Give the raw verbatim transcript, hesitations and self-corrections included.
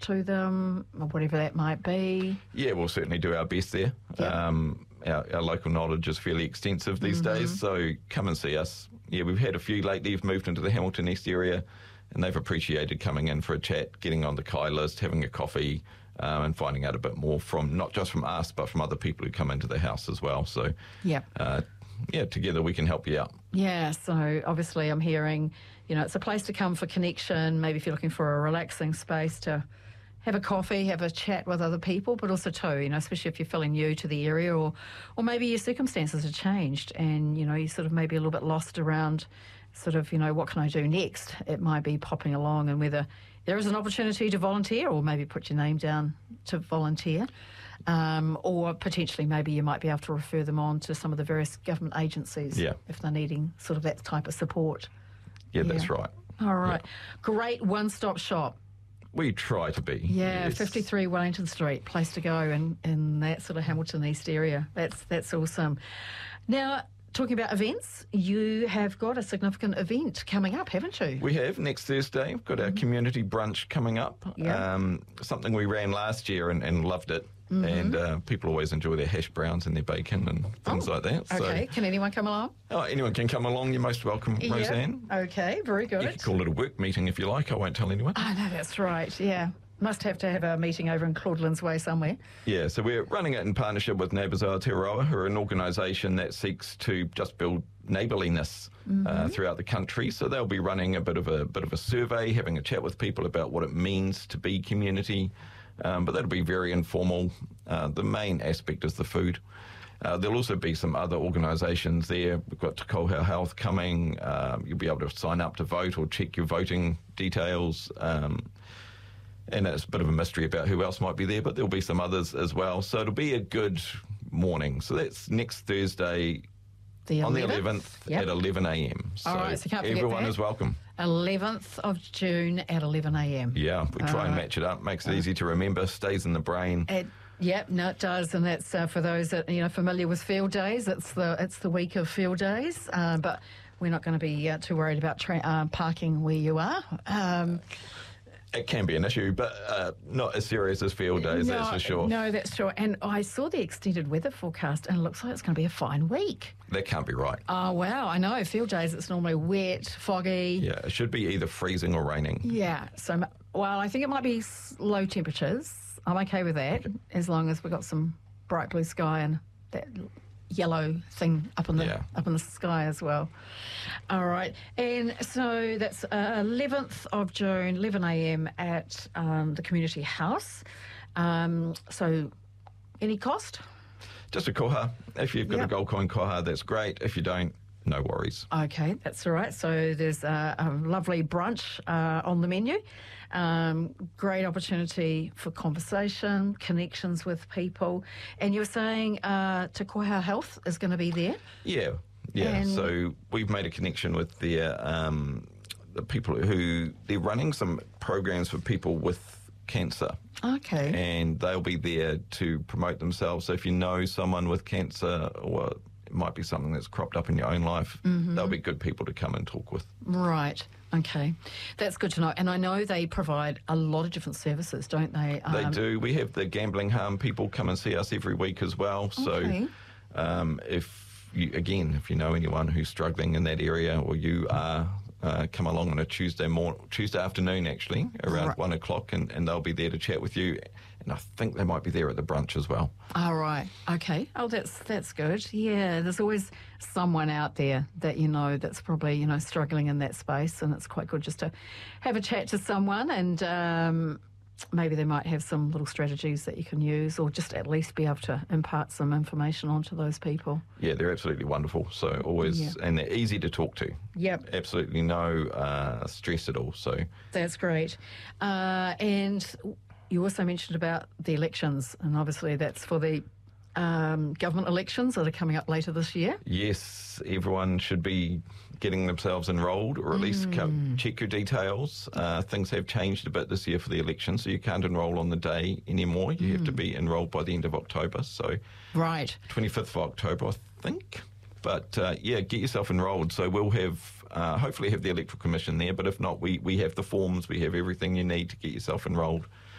to them, or whatever that might be? Yeah, we'll certainly do our best there. Yep. Um, our, our local knowledge is fairly extensive these mm-hmm. days, so come and see us. Yeah, we've had a few lately who've moved into the Hamilton East area, and they've appreciated coming in for a chat, getting on the K I list, having a coffee, um, and finding out a bit more from, not just from us, but from other people who come into the house as well. So, yep. uh, yeah, together we can help you out. Yeah, so obviously I'm hearing, you know, it's a place to come for connection, maybe if you're looking for a relaxing space to have a coffee, have a chat with other people, but also too, you know, especially if you're feeling new to the area, or or maybe your circumstances have changed and, you know, you're sort of maybe a little bit lost around sort of, you know, what can I do next? It might be popping along, and whether there is an opportunity to volunteer, or maybe put your name down to volunteer, um, or potentially maybe you might be able to refer them on to some of the various government agencies yeah. if they're needing sort of that type of support. Yeah, yeah. That's right. All right. Yeah. Great one-stop shop. We try to be. Yeah, yes. fifty-three Wellington Street, place to go in, in that sort of Hamilton East area. That's that's awesome. Now, talking about events, you have got a significant event coming up, haven't you? We have. Next Thursday, we've got our mm-hmm. community brunch coming up. Yeah. Um, something we ran last year and, and loved it. Mm-hmm. And uh, people always enjoy their hash browns and their bacon and things oh, like that. So, okay, can anyone come along? Oh, anyone can come along. You're most welcome, yeah. Roseanne. Okay, very good. You can call it a work meeting if you like. I won't tell anyone. Oh, no, that's right, yeah. Must have to have a meeting over in Claudelands Way somewhere. Yeah, so we're running it in partnership with Neighbours Aotearoa, who are an organisation that seeks to just build neighbourliness mm-hmm. uh, throughout the country. So they'll be running a bit of a bit of a survey, having a chat with people about what it means to be community, um, but that'll be very informal. Uh, the main aspect is the food. Uh, there'll also be some other organisations there. We've got Te Koha Health coming. Um, you'll be able to sign up to vote or check your voting details. Um, And it's a bit of a mystery about who else might be there, but there'll be some others as well. So it'll be a good morning. So that's next Thursday the on the eleventh yep. at eleven a.m. So, all right, so can't forget everyone that. is welcome. eleventh of June at eleven a.m. Yeah, we try all and right. match it up. Makes it easy to remember, stays in the brain. It, yep, no, it does. And that's uh, for those that, you know, familiar with field days. It's the, it's the week of field days. Uh, but we're not going to be uh, too worried about tra- uh, parking where you are. Um It can be an issue, but uh, not as serious as field days, no, that's for sure. No, that's sure. And I saw the extended weather forecast, and it looks like it's going to be a fine week. That can't be right. Oh, wow. I know. Field days, it's normally wet, foggy. Yeah, it should be either freezing or raining. Yeah. So, well, I think it might be low temperatures. I'm okay with that, okay. as long as we've got some bright blue sky and that yellow thing up in the yeah. up in the sky as well. All right, and so that's uh, eleventh of June, eleven a.m. at um, the community house. Um, so, any cost? Just a koha. If you've got yep. a gold coin koha, that's great. If you don't, no worries. Okay, that's all right. So there's a, a lovely brunch uh, on the menu. Um, great opportunity for conversation, connections with people. And you were saying uh, Te Koha Health is going to be there? Yeah, yeah. And so we've made a connection with their, um, the people who, they're running some programs for people with cancer. Okay. And they'll be there to promote themselves. So if you know someone with cancer, or it might be something that's cropped up in your own life, mm-hmm. they'll be good people to come and talk with. Right. Okay. That's good to know. And I know they provide a lot of different services, don't they? They um, do. We have the gambling harm people come and see us every week as well. So okay. um, if you, again, if you know anyone who's struggling in that area, or you are, uh, come along on a Tuesday morning, Tuesday afternoon actually, around right. one o'clock, and, and they'll be there to chat with you. And I think they might be there at the brunch as well. Oh, right. Okay. Oh, that's that's good. Yeah, there's always someone out there that you know that's probably, you know, struggling in that space, and it's quite good just to have a chat to someone, and um, maybe they might have some little strategies that you can use, or just at least be able to impart some information onto those people. Yeah, they're absolutely wonderful. So always, yeah. and they're easy to talk to. Yep. Absolutely no uh, stress at all. So that's great. Uh, and you also mentioned about the elections, and obviously that's for the um, government elections that are coming up later this year. Yes, everyone should be getting themselves enrolled, or at least mm. check your details. Uh, things have changed a bit this year for the election, so you can't enrol on the day anymore. You mm. have to be enrolled by the end of October. So right, twenty-fifth of October, I think. But uh, yeah, get yourself enrolled. So we'll have, uh, hopefully have the Electoral Commission there, but if not, we, we have the forms, we have everything you need to get yourself enrolled.